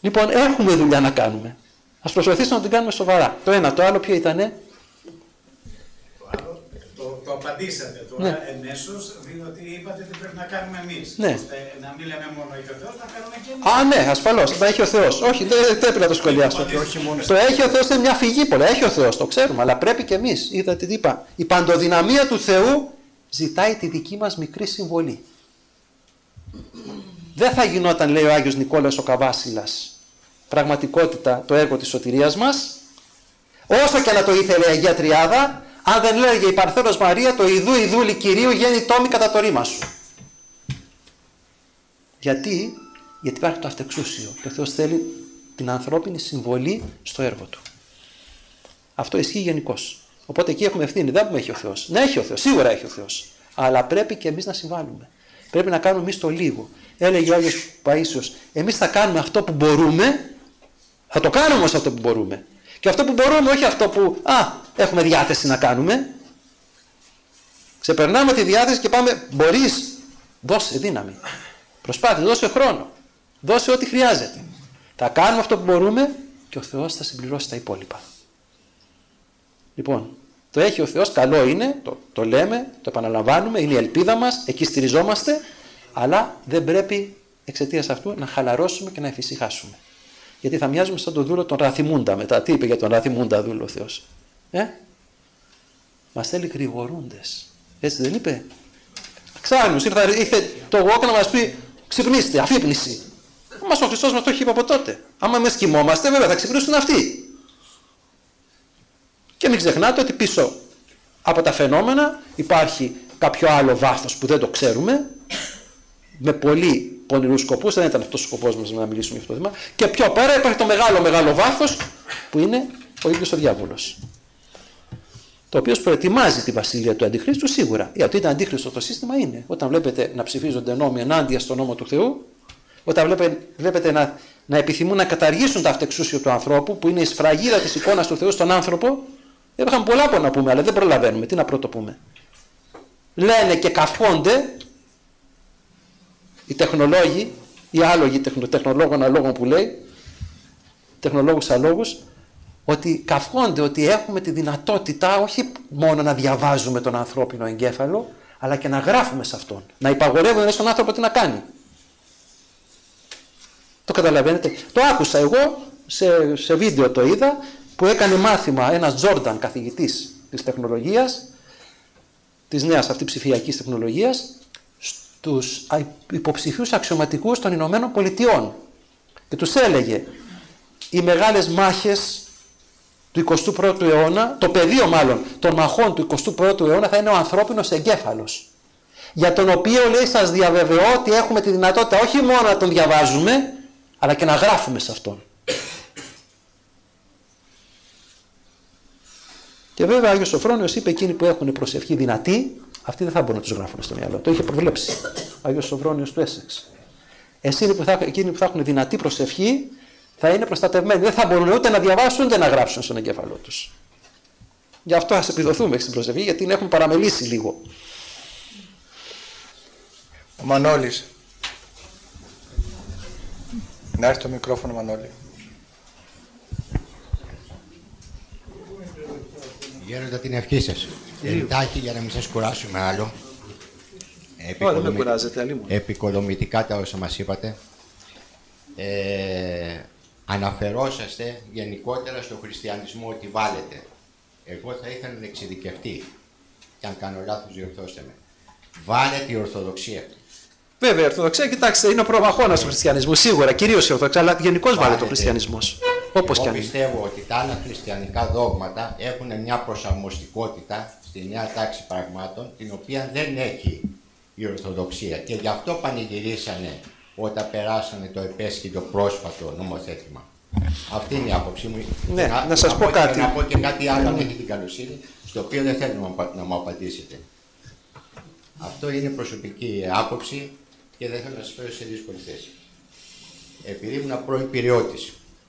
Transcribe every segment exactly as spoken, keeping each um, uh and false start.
Λοιπόν, έχουμε δουλειά να κάνουμε. Ας προσπαθήσουμε να την κάνουμε σοβαρά. Το ένα. Το άλλο ποιο ήτανε? Το, το απαντήσατε τώρα, ναι. Εμέσως, διότι είπατε τι πρέπει να κάνουμε εμείς. Ναι. Ώστε να μην λέμε μόνο έχει ο Θεός, να κάνουμε και εμείς. Α, ναι, ασφαλώς. Να έχει ο Θεός. Όχι, δεν πρέπει να το σχολιάσω. Το έχει ο Θεός είναι μια φυγή πολλά. Έχει ο Θεός, το ξέρουμε, αλλά πρέπει και εμείς. Είδατε τι είπα. Η παντοδυναμία του Θεού ζητάει τη δική μας μικρή συμβολή. Δεν θα γινόταν, λέει ο Άγιος Νικόλαος ο Καβάσιλας, πραγματικότητα το έργο της σωτηρίας μας, όσο και να το ήθελε η Αγία Τριάδα, αν δεν έλεγε η Παρθένος Μαρία το ιδού ιδούλη Κυρίου γέννη τόμη κατά το ρήμα σου. Γιατί, γιατί υπάρχει το αυτεξούσιο και ο Θεός θέλει την ανθρώπινη συμβολή στο έργο του. Αυτό ισχύει γενικώς. Οπότε εκεί έχουμε ευθύνη, δεν πούμε έχει ο Θεός. Ναι, έχει ο Θεός, σίγουρα έχει ο Θεός. Αλλά πρέπει και εμείς να συμβάλλουμε. Πρέπει να κάνουμε εμείς το λίγο. Έλεγε ο Άγιος Παΐσιος, εμείς θα κάνουμε αυτό που μπορούμε, θα το κάνουμε όμως αυτό που μπορούμε. Και αυτό που μπορούμε, όχι αυτό που α, έχουμε διάθεση να κάνουμε. Ξεπερνάμε τη διάθεση και πάμε, μπορείς, δώσε δύναμη. Προσπάθησε, δώσε χρόνο. Δώσε ό,τι χρειάζεται. Θα κάνουμε αυτό που μπορούμε και ο Θεός θα συμπληρώσει τα υπόλοιπα. Λοιπόν, το έχει ο Θεός, καλό είναι, το, το λέμε, το επαναλαμβάνουμε, είναι η ελπίδα μας, εκεί στηριζόμαστε, αλλά δεν πρέπει εξαιτίας αυτού να χαλαρώσουμε και να εφησυχάσουμε. Γιατί θα μοιάζουμε σαν τον δούλο τον Ραθιμούντα μετά. Τι είπε για τον Ραθιμούντα δούλο ο Θεός? Ε? Μας θέλει γρηγορούντες. Έτσι δεν είπε? Ξάρνους, ήρθε, ήρθε το γόκ να μας πει ξυπνήστε, αφύπνιση. Μας ο Χριστός μας το έχει είπε από τότε. Άμα εμείς κοιμόμαστε, βέβαια θα ξυπνήσουν αυτοί. Και μην ξεχνάτε ότι πίσω από τα φαινόμενα υπάρχει κάποιο άλλο βάθος που δεν το ξέρουμε, με πολύ πονηρούς σκοπούς, δεν ήταν αυτός ο σκοπός μας να μιλήσουμε για αυτό το θέμα, και πιο πέρα υπάρχει το μεγάλο μεγάλο βάθος που είναι ο ίδιος ο διάβολος, το οποίο προετοιμάζει τη βασιλεία του Αντιχρίστου σίγουρα, γιατί είναι αντίχριστο το σύστημα είναι. Όταν βλέπετε να ψηφίζονται νόμοι ενάντια στον νόμο του Θεού, όταν βλέπετε, βλέπετε να, να επιθυμούν να καταργήσουν το αυτεξούσιο του ανθρώπου, που είναι η σφραγίδα της εικόνας του Θεού στον άνθρωπο, είχαμε πολλά που να πούμε, αλλά δεν προλαβαίνουμε. Τι να πρωτοπούμε? Λένε και καυχόνται οι τεχνολόγοι, οι άλογοι τεχνολόγων αλόγων που λέει, τεχνολόγους αλόγους, ότι καυχόνται ότι έχουμε τη δυνατότητα όχι μόνο να διαβάζουμε τον ανθρώπινο εγκέφαλο, αλλά και να γράφουμε σε αυτόν. Να υπαγορεύουμε στον άνθρωπο τι να κάνει. Το καταλαβαίνετε? Το άκουσα εγώ, σε, σε βίντεο το είδα, που έκανε μάθημα ένας Τζόρνταν, καθηγητής της τεχνολογίας, της νέας αυτή ψηφιακής τεχνολογίας, στους υποψηφίους αξιωματικούς των Ηνωμένων Πολιτειών. Και τους έλεγε, οι μεγάλες μάχες του εικοστού πρώτου αιώνα, το πεδίο μάλλον των μαχών του εικοστού πρώτου αιώνα θα είναι ο ανθρώπινος εγκέφαλος. Για τον οποίο, λέει, σας διαβεβαιώ ότι έχουμε τη δυνατότητα όχι μόνο να τον διαβάζουμε, αλλά και να γράφουμε σε αυτόν. Και βέβαια ο Άγιος Σοφρόνιος είπε, εκείνοι που έχουν προσευχή δυνατή, αυτοί δεν θα μπορούν να τους γράφουν στο μυαλό. Το είχε προβλέψει ο Άγιος Σοφρόνιος του Έσεξ. Εκείνοι που, θα, εκείνοι που θα έχουν δυνατή προσευχή θα είναι προστατευμένοι. Δεν θα μπορούν ούτε να διαβάσουν ούτε να γράψουν στον εγκέφαλό τους. Γι' αυτό ας επιδοθούμε στην προσευχή, γιατί την έχουμε παραμελήσει λίγο. Ο Μανώλης. Να έρθει το μικρόφωνο, Μανώλη. Γέροντα, την ευχή σας. Εντάχει, για να μην σας κουράσουμε άλλο. Επικοδομη... δεν με κουράζετε, αλλήμον. Επικοδομητικά τα όσα μας είπατε. Ε, αναφερόσαστε γενικότερα στο χριστιανισμό ότι βάλετε. Εγώ θα ήθελα να εξειδικευτεί. Και αν κάνω λάθος, διορθώστε με. Βάλετε η Ορθοδοξία. Βέβαια, η Ορθοδοξία, κοιτάξτε, είναι ο προμαχώνας του χριστιανισμού, σίγουρα, κυρίως η Ορθοδοξία, αλλά γενικώς βάλετε ο χριστιανισμός. Όπως Εγώ και αν είναι. πιστεύω ότι τα άλλα χριστιανικά δόγματα έχουν μια προσαρμοστικότητα στη νέα τάξη πραγμάτων, την οποία δεν έχει η Ορθοδοξία. Και γι' αυτό πανηγυρίσανε όταν περάσανε το επέσχυτο πρόσφατο νομοθέτημα. Αυτή είναι η άποψή μου. Ναι, να, να σας να πω κάτι. Και να πω και κάτι άλλο, αν έχετε την καλοσύνη, στο οποίο δεν θέλω να μου απαντήσετε. Αυτό είναι προσωπική άποψη και δεν θέλω να σας φέρω σε δύσκολη θέση. Επειδή ήμουν πρώην Πειραιώτης,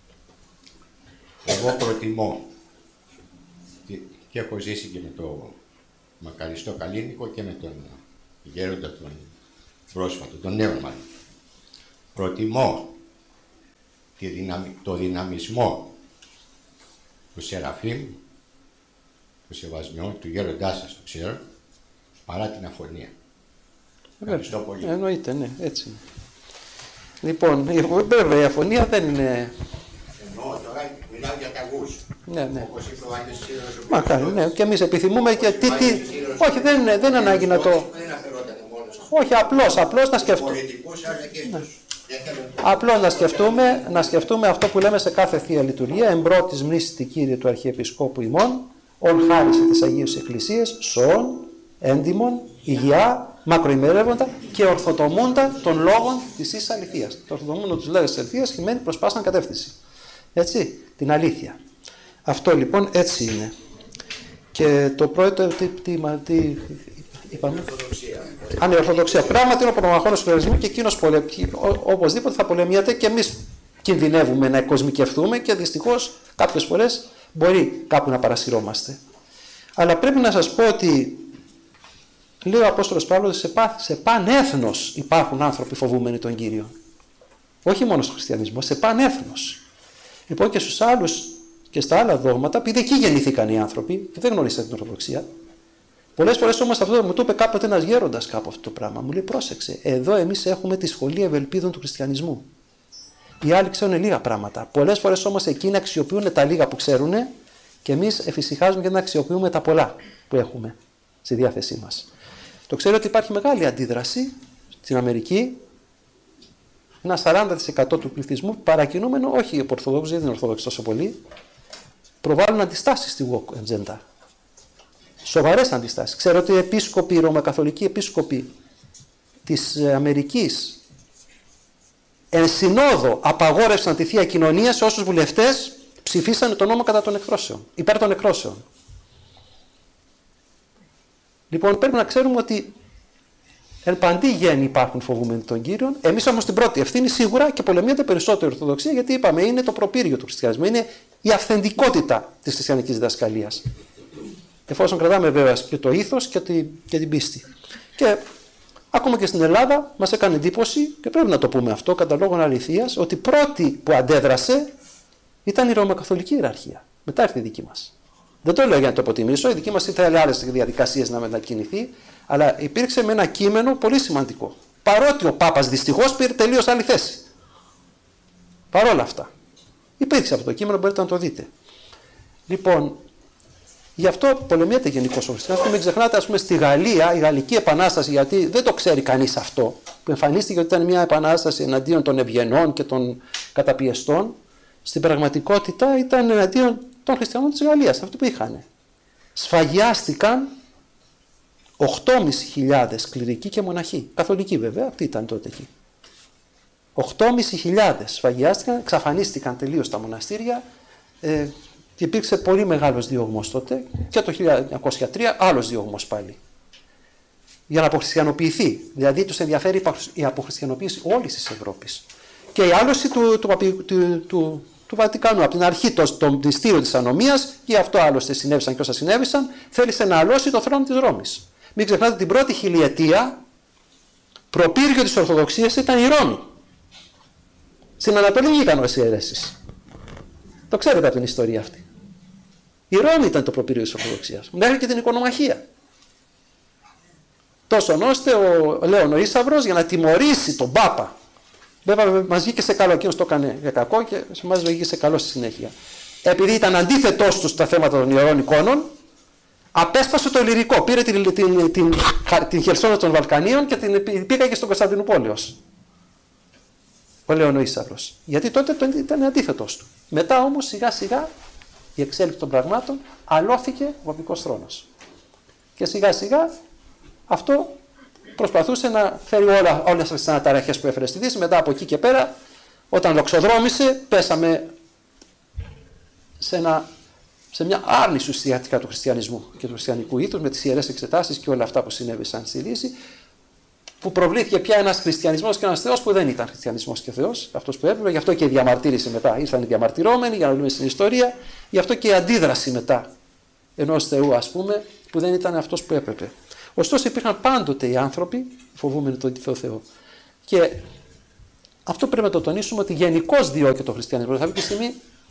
εγώ προτιμώ και έχω ζήσει και με το μακαριστό Καλίνικο και με τον γέροντα τον πρόσφατο, τον νέο μάλλον. Προτιμώ τη δυναμι... το δυναμισμό του Σεραφείμ, του Σεβασμιών, του γέροντά σας, το ξέρω, παρά την αφωνία. Ευχαριστώ πολύ. Εννοείται, ναι, έτσι. Λοιπόν, βέβαια η αφωνία δεν είναι... Εννοώ τώρα, μιλάω για ταγούς. Ναι, ναι. Όπως είπε ο Άγιος Σύρος, ο Μακάρι, ναι, και εμείς επιθυμούμε και τι... τι... Όχι, δεν είναι, δεν είναι ανάγκη να το... Δεν αφαιρόταν μόνο στους Όχι, απλώς, απλώς να σκεφτούμε. πολιτικούς, αλλά και στους... Απλώς να σκεφτούμε, να σκεφτούμε αυτό που λέμε σε κάθε Θεία Λειτουργία, εμπρότης μνήσης τη Κύριε του Αρχιεπισκόπου ημών, ον χάρισε της Αγίους Εκκλησίας, σώων, έντιμων, υγειά, μακροημερεύοντα και ορθοτομούντα των λόγων της εις αληθείας. Το ορθοτομούντα τους λόγους της αληθείας σημαίνει προς πάσαν κατεύθυνση. Έτσι, την αλήθεια. Αυτό λοιπόν έτσι είναι. Και το πρώτο, τι, τι, τι είπαμε. Αν η Ορθοδοξία. Πράγματι είναι ο προμαχώνος του χριστιανισμού και εκείνος οπωσδήποτε θα πολεμιάται και εμείς κινδυνεύουμε να κοσμικευτούμε και δυστυχώς κάποιες φορές μπορεί κάπου να παρασυρώμαστε. Αλλά πρέπει να σας πω ότι λέει ο Απόστολος Παύλος σε, πά, σε πανέθνος υπάρχουν άνθρωποι φοβούμενοι τον Κύριο. Όχι μόνο στο χριστιανισμό, σε πανέθνος. Λοιπόν και στους άλλους και στα άλλα δόγματα, επειδή εκεί γεννήθηκαν οι άνθρωποι και δεν γνωρίσαν την Ορθοδοξία. Πολλές φορές όμως αυτό μου το είπε κάποτε ένας γέροντας κάπου αυτό το πράγμα. Μου λέει πρόσεξε, εδώ εμείς έχουμε τη σχολή ευελπίδων του χριστιανισμού. Οι άλλοι ξέρουν λίγα πράγματα. Πολλές φορές όμως εκείνοι αξιοποιούν τα λίγα που ξέρουν και εμείς εφησυχάζουμε και να αξιοποιούμε τα πολλά που έχουμε στη διάθεσή μας. Το ξέρω ότι υπάρχει μεγάλη αντίδραση στην Αμερική. Ένα σαράντα τοις εκατό του πληθυσμού παρακινούμενο, όχι οι Ορθοδόξοι, δεν είναι Ορθοδόξοι τόσο πολύ, προβάλλουν αντιστάσεις στη woke agenda. Σοβαρές αντιστάσεις. Ξέρω ότι οι επίσκοποι, οι ρωμακαθολικοί επίσκοποι της Αμερικής εν συνόδο απαγόρευσαν τη Θεία Κοινωνία σε όσους βουλευτές ψηφίσανε τον νόμο κατά των εκρώσεων, υπέρ των εκρώσεων. Λοιπόν, πρέπει να ξέρουμε ότι εν παντή γέννη υπάρχουν φοβούμενοι των Κύριων. Εμείς όμως την πρώτη ευθύνη σίγουρα και πολεμιέται περισσότερο η Ορθοδοξία, γιατί είπαμε είναι το προπύργιο του χριστιανισμού, είναι η αυθεντικότητα της χριστιανικής διδασκαλίας. Εφόσον κρατάμε βέβαια και το ήθος και, τη, και την πίστη. Και ακόμα και στην Ελλάδα μας έκανε εντύπωση, και πρέπει να το πούμε αυτό κατά λόγων αληθείας, ότι πρώτη που αντέδρασε ήταν η Ρωμακαθολική ιεραρχία. Μετά ήρθε η δική μας. Δεν το λέω για να το αποτιμήσω, η δική μας ήθελε άλλες διαδικασίες να μετακινηθεί, αλλά υπήρξε με ένα κείμενο πολύ σημαντικό. Παρότι ο Πάπας δυστυχώς πήρε τελείως άλλη θέση. Παρ' όλα αυτά. Υπήρξε αυτό το κείμενο, μπορείτε να το δείτε. Λοιπόν, γι' αυτό πολεμιέται γενικώς ο χριστιανισμός. Μην ξεχνάτε, ας πούμε, στη Γαλλία, η Γαλλική Επανάσταση, γιατί δεν το ξέρει κανείς αυτό, που εμφανίστηκε ότι ήταν μια επανάσταση εναντίον των ευγενών και των καταπιεστών, στην πραγματικότητα ήταν εναντίον των χριστιανών της Γαλλίας, αυτό που είχαν. Σφαγιάστηκαν οκτώ χιλιάδες κληρικοί και μοναχοί. Καθολικοί βέβαια, αυτοί ήταν τότε εκεί. οκτώ χιλιάδες σφαγιάστηκαν, εξαφανίστηκαν τελείως τα μοναστήρια. Ε, και υπήρξε πολύ μεγάλος διωγμός τότε και το χίλια εννιακόσια τρία άλλος διωγμός πάλι. Για να αποχριστιανοποιηθεί. Δηλαδή τους ενδιαφέρει η αποχριστιανοποίηση όλης της Ευρώπης. Και η άλωση του, του, του, του, του, του Βατικανού. Από την αρχή το, το μυστήριο της ανομίας, και αυτό άλλωστε συνέβησαν και όσα συνέβησαν, θέλησε να αλώσει το θρόνο της Ρώμης. Μην ξεχνάτε την πρώτη χιλιετία προπύργιο της Ορθοδοξίας ήταν η Ρώμη. Στην Ανατολή βγήκαν όλες οι αιρέσεις. Το ξέρετε από την ιστορία αυτή. Η Ρώμη ήταν το προπύργιο της Ορθοδοξίας. Μέχρι και την οικονομαχία. Τόσον ώστε ο Λέων ο Ίσαυρος για να τιμωρήσει τον Πάπα. Βέβαια μας βγήκε σε καλό, εκείνος το έκανε για κακό και σε εμάς βγήκε σε καλό στη συνέχεια. Επειδή ήταν αντίθετός του στα θέματα των ιερών εικόνων, απέσπασε το Ιλλυρικό. Πήρε την, την, την, την, την Χερσόνα των Βαλκανίων και την πήγαγε στον Κωνσταντινούπολεως. Ο Λέων ο Ίσαυρος. Γιατί τότε ήταν αντίθετος του. Μετά όμως σιγά σιγά η εξέλιξη των πραγμάτων αλώθηκε ο παπικός θρόνος. Και σιγά σιγά αυτό προσπαθούσε να φέρει όλα, όλες τις αναταραχές που έφερε στη Δύση. Μετά από εκεί και πέρα, όταν λοξοδρόμησε, πέσαμε σε, ένα, σε μια άρνηση ουσιαστικά του χριστιανισμού και του χριστιανικού ήθους, με τις ιερές εξετάσεις και όλα αυτά που συνέβησαν στη Δύση, που προβλήθηκε πια ένας χριστιανισμός και ένας Θεός που δεν ήταν χριστιανισμός και Θεός, αυτός που έπρεπε. Γι' αυτό και η διαμαρτύρηση μετά. Ήρθαν οι διαμαρτυρώμενοι, για να δούμε στην ιστορία. Γι' αυτό και η αντίδραση μετά ενός Θεού, ας πούμε, που δεν ήταν αυτός που έπρεπε. Ωστόσο, υπήρχαν πάντοτε οι άνθρωποι φοβούμενοι τον Θεό Θεό. Και αυτό πρέπει να το τονίσουμε, ότι γενικώς διώκει το χριστιανισμό. Κάποια στιγμή,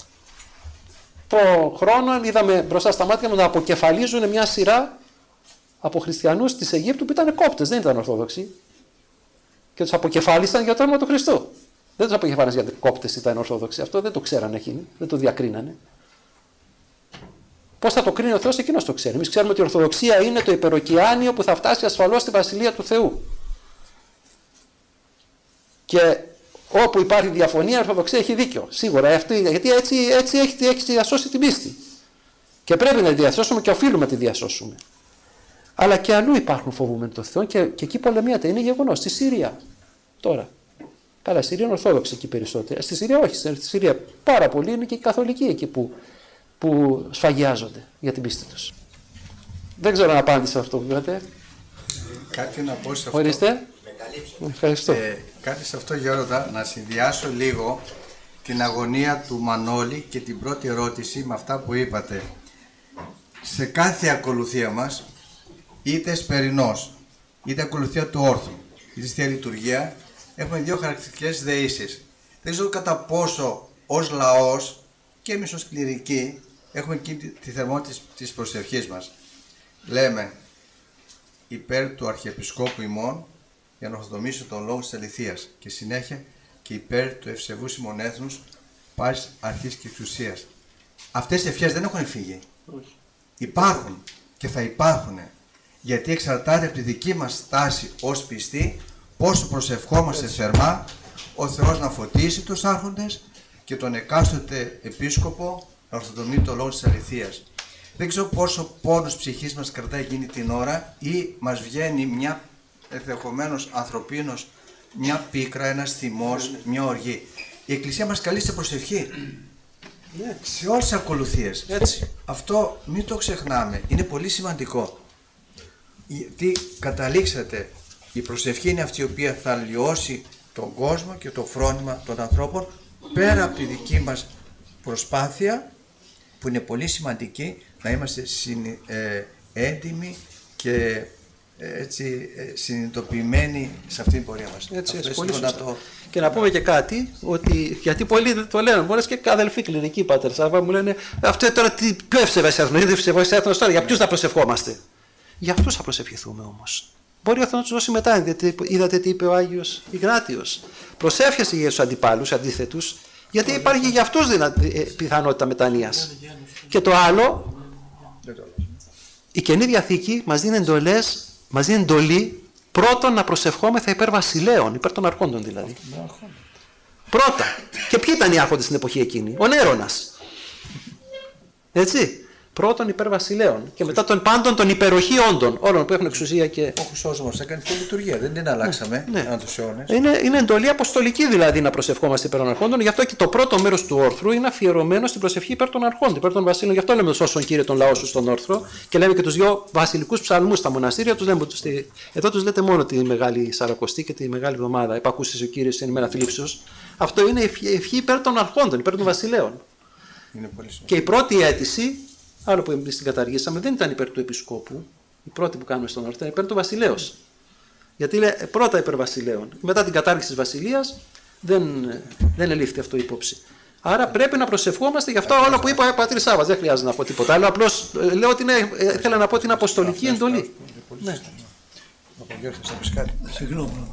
το χρόνο είδαμε μπροστά στα μάτια μου να αποκεφαλίζουν μια σειρά από χριστιανούς της Αιγύπτου που ήταν κόπτες, δεν ήταν Ορθόδοξοι. Και τους αποκεφάλισαν για το όνομα του Χριστού. Δεν τους αποκεφάλισαν γιατί κόπτες ήταν Ορθόδοξοι. Αυτό δεν το ξέρανε εκείνοι, δεν το διακρίνανε. Πώς θα το κρίνει ο Θεός, εκείνος το ξέρει. Εμείς ξέρουμε ότι η Ορθοδοξία είναι το υπεροκειάνιο που θα φτάσει ασφαλώς στη Βασιλεία του Θεού. Και όπου υπάρχει διαφωνία, η Ορθοδοξία έχει δίκιο. Σίγουρα. Αυτή, γιατί έτσι, έτσι έχει, έχει διασώσει την πίστη. Και πρέπει να τη διασώσουμε και οφείλουμε να τη διασώσουμε. Αλλά και αλλού υπάρχουν φοβούμενοι των Θεών και, και εκεί πολεμιάται. Είναι γεγονός. Στη Συρία τώρα. Καλά, στη Συρία είναι Ορθόδοξη εκεί περισσότερο. Στη Συρία όχι. Στη Συρία πάρα πολλοί είναι και οι καθολικοί εκεί που, που σφαγιάζονται για την πίστη τους. Δεν ξέρω αν απάντησα σε αυτό που είπατε. Κάτι να πω σε αυτό. Ορίστε. Ευχαριστώ. Ε, κάτι σε αυτό, Γέροντα, να συνδυάσω λίγο την αγωνία του Μανώλη και την πρώτη ερώτηση με αυτά που είπατε. Σε κάθε ακολουθία μας, είτε εσπερινός, είτε ακολουθία του όρθρου, είτε στη λειτουργία, έχουμε δύο χαρακτηριστικές δεήσεις. Δεν ξέρω κατά πόσο ως λαός και εμείς ως κληρικοί έχουμε εκεί τη θερμότητα της προσευχής μας. Λέμε υπέρ του Αρχιεπισκόπου ημών για να ορθοδομήσω τον λόγο της αληθείας και συνέχεια και υπέρ του ευσεβού ημών έθνους πάσης αρχής και εξουσίας. Αυτές οι ευχές δεν έχουν φύγει. Όχι. Υπάρχουν και θα υπάρχουν, γιατί εξαρτάται από τη δική μας στάση ως πιστοί πόσο προσευχόμαστε θερμά ο Θεός να φωτίσει τους άρχοντες και τον εκάστοτε επίσκοπο να ορθοδομεί το λόγο της αληθείας. Δεν ξέρω πόσο πόνος ψυχής μας κρατάει εκείνη την ώρα ή μας βγαίνει μια ενδεχομένως ανθρωπίνος, μια πίκρα, ένας θυμός, μια οργή. Η Εκκλησία μας καλεί σε προσευχή. Ναι. Σε όλες τις ακολουθίες. Έτσι. Αυτό μην το ξεχνάμε. Είναι πολύ σημαντικό. Γιατί καταλήξατε, η προσευχή είναι αυτή η οποία θα λιώσει τον κόσμο και το φρόνημα των ανθρώπων πέρα από τη δική μας προσπάθεια που είναι πολύ σημαντική να είμαστε συν, ε, έντιμοι και έτσι συνειδητοποιημένοι σε αυτήν την πορεία μας. Έτσι, έτσι, πολύ σωστά. Το... Και να πούμε και κάτι, ότι, γιατί πολλοί το λένε, μπορείς και αδελφοί κλινικοί πατέρες, αλλά μου λένε αυτό τώρα τι πιο ευσεβές έθνος, είναι ευσεβές έθνος τώρα, για ποιους να προσευχόμαστε. Για αυτούς θα προσευχηθούμε όμως. Μπορεί ο Θεός να τους δώσει μετά, γιατί είδατε τι είπε ο Άγιος Ιγνάτιος. Προσεύχεσαι για τους αντιπάλους, αντίθετους, γιατί υπάρχει για αυτούς δυνα... πιθανότητα μετανοίας. Και το άλλο, η Καινή Διαθήκη μας δίνει εντολές, μας δίνει εντολή πρώτον να προσευχόμεθα υπέρ βασιλέων, υπέρ των αρχόντων δηλαδή. Πρώτα. Και ποιοι ήταν οι άρχοντες στην εποχή εκείνη? Ο Νέρονας. Έτσι. Πρώτον υπέρ βασιλέων και μετά των πάντων των υπεροχή όντων, όλων που έχουν εξουσία και. Ο Χριστός μας έκανε τη λειτουργία, δεν την αλλάξαμε. Ναι, ναι. Τους αιώνες. Είναι, είναι εντολή αποστολική δηλαδή να προσευχόμαστε υπέρ των αρχόντων, γι' αυτό και το πρώτο μέρος του όρθρου είναι αφιερωμένο στην προσευχή υπέρ των αρχόντων, υπέρ των βασίλων. Γι' αυτό λέμε σώσον Κύριε τον λαό σου στον όρθρο και λέμε και τους δύο βασιλικούς ψαλμούς στα μοναστήρια. Τους λέμε, εδώ τους λέτε μόνο τη Μεγάλη Σαρακοστή και τη Μεγάλη Εβδομάδα. Επακούσεις ο Κύριος εν ημέρα θλίψεως. Αυτό είναι ευχή υπέρ των αρχόντων, υπέρ των βασιλέων. Είναι πολύ σημαντικό. Και η πρώτη αίτηση. Άλλο που εμείς την καταργήσαμε δεν ήταν υπέρ του επισκόπου, η πρώτη που κάνουμε στον όρθρο ήταν υπέρ του βασιλέως. Γιατί λέει πρώτα υπέρ βασιλέων. Μετά την κατάργηση της βασιλείας δεν, δεν ελήφθη αυτό υπόψη. Άρα πρέπει να προσευχόμαστε για αυτά όλα που είπα ο πατήρ Σάββας. Δεν χρειάζεται να πω τίποτα άλλο. Απλώς λέω ότι είναι, ήθελα να πω την αποστολική εντολή. Ναι. Συγγνώμη.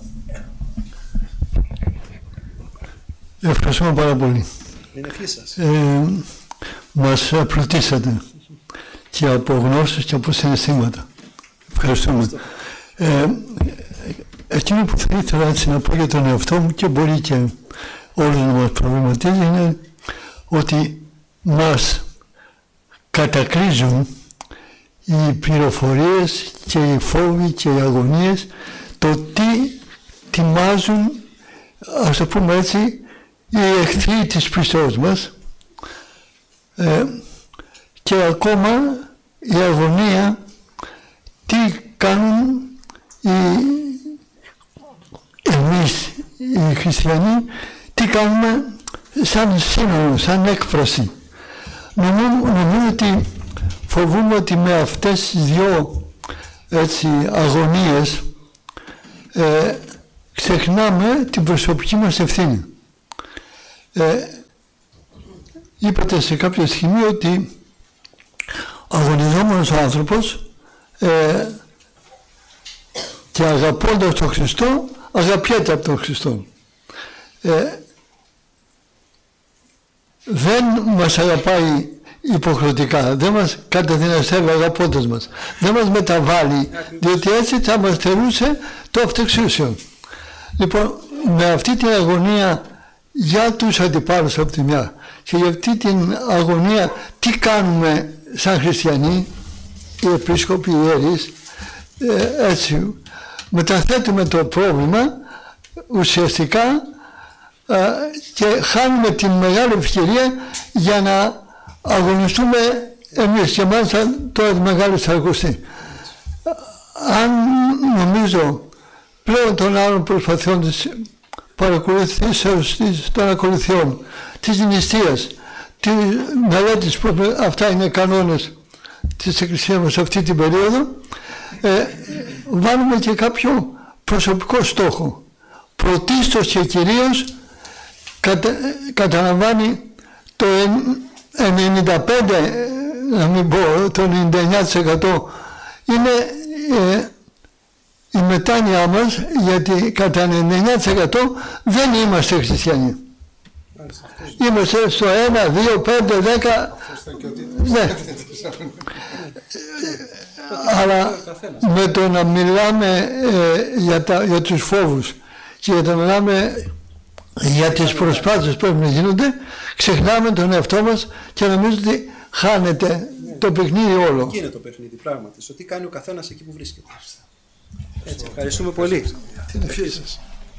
Ευχαριστούμε πάρα πολύ. Είναι ευχή σας. Ε, μας πλουτίσατε και από γνώσεις και από συναισθήματα. Ευχαριστούμε. Ε, εκείνο που θα ήθελα έτσι να πω για τον εαυτό μου και μπορεί και όλους να μας προβληματίζει είναι ότι μας κατακρίζουν οι πληροφορίες και οι φόβοι και οι αγωνίες, το τι τιμάζουν, ας το πούμε έτσι, οι εχθροί της πιστός μας. Ε, και ακόμα η αγωνία τι κάνουν οι, εμείς οι χριστιανοί, τι κάνουμε σαν σύνολο, σαν έκφραση. Νομίζω, νομίζω ότι φοβούμαι ότι με αυτές τις δυο έτσι, αγωνίες ε, ξεχνάμε την προσωπική μας ευθύνη. Ε, είπατε σε κάποια στιγμή ότι ο αγωνιζόμενος ο άνθρωπος ε, και αγαπώντας τον Χριστό αγαπιέται από τον Χριστό. Ε, δεν μας αγαπάει υποχρεωτικά, δεν μας καταδυναστεύει αγαπώντας μας, δεν μας μεταβάλλει, διότι έτσι θα μας θερούσε το αυτοεξούσιο. Λοιπόν, με αυτή την αγωνία για τους αντιπάλους από τη μια και για αυτή την αγωνία τι κάνουμε σαν χριστιανοί, οι επίσκοποι, οι ιερείς, ε, έτσι μεταθέτουμε το πρόβλημα ουσιαστικά ε, και χάνουμε την μεγάλη ευκαιρία για να αγωνιστούμε εμείς και μάλιστα τώρα τη μεγάλη Σαρακοστή. Αν νομίζω πλέον των άλλων προσπαθειών της παρακολουθήσεως των ακολουθιών, της νηστείας, της μελέτης που αυτά είναι κανόνες της Εκκλησίας μας αυτή την περίοδο, ε, βάλουμε και κάποιο προσωπικό στόχο. Πρωτίστως και κυρίως κατα, καταλαμβάνει το ενενήντα πέντε, να μην πω το ενενήντα εννιά τοις εκατό είναι ε, η μετάνοια μας, γιατί κατά ενενήντα εννιά τοις εκατό δεν είμαστε χριστιανοί. Είμαστε στο ένα, δύο, πέντε, δέκα. Ναι. Αλλά με το να μιλάμε ε, για, τα, για τους φόβους και για το να μιλάμε για τις προσπάθειες που πρέπει να γίνονται, ξεχνάμε τον εαυτό μας και νομίζω ότι χάνεται το παιχνίδι όλο. Εκεί είναι το παιχνίδι, πράγματι. Στο τι κάνει ο καθένας εκεί που βρίσκεται. Έτσι, ευχαριστούμε πολύ. Την ευχή σας.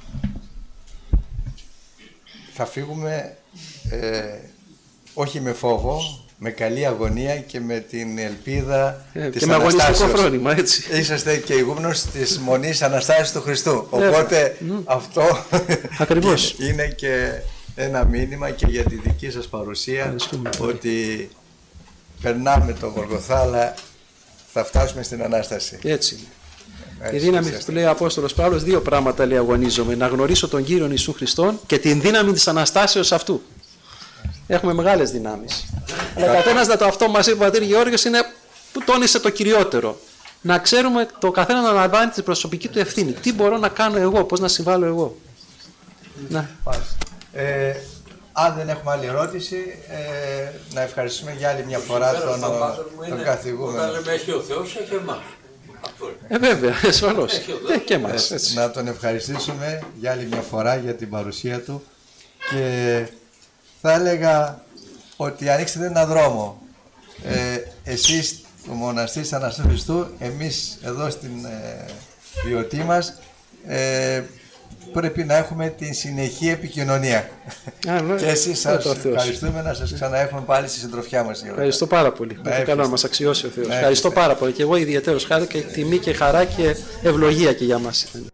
Θα φύγουμε ε, όχι με φόβο, με καλή αγωνία και με την ελπίδα ε, της και με αγωνιστικό φρόνημα, έτσι. Είσαστε και ηγούμενος της Μονής Αναστάσεως του Χριστού. Οπότε mm. αυτό ακριβώς είναι και ένα μήνυμα και για τη δική σας παρουσία, ότι περνάμε τον Γολγοθά, αλλά θα φτάσουμε στην Ανάσταση. Έτσι. Η δύναμη που λέει ο Απόστολος Παύλος, δύο πράγματα λέει αγωνίζομαι. Να γνωρίσω τον Κύριον Ιησού Χριστόν και την δύναμη της Αναστάσεως αυτού. Έχουμε μεγάλες δυνάμεις. Αλλά καθένας να το αυτό μας είπε ο πατήρ Γεώργιος είναι που τόνισε το κυριότερο. Να ξέρουμε το καθένα να αναλαμβάνει την προσωπική του ευθύνη. Τι μπορώ να κάνω εγώ, πώς να συμβάλλω εγώ. Να. Ε, αν δεν έχουμε άλλη ερώτηση, ε, να ευχαριστούμε για άλλη μια φορά τον, τον καθηγούμενο. Όταν λέμε έχει ο Θεός, έχει εμάς. Ε, βέβαια, ασφαλώς. Ε, και εμάς. Ε, να τον ευχαριστήσουμε για άλλη μια φορά για την παρουσία του και θα έλεγα ότι ανοίξετε έναν δρόμο. Ε, εσείς, ο μοναστής της Αναστάσεως Χριστού, εμείς εδώ στην ε, βιωτή μας, ε, πρέπει να έχουμε την συνεχή επικοινωνία. Α, ναι. Και εσείς σας ευχαριστούμε, να σας ξαναέχουμε πάλι στη συντροφιά μας. Ευχαριστώ πάρα πολύ. Με το καλό να μας αξιώσει ο Θεός. Ευχαριστώ πάρα πολύ. Και εγώ ιδιαίτερος χάρη και τιμή και χαρά και ευλογία και για μας.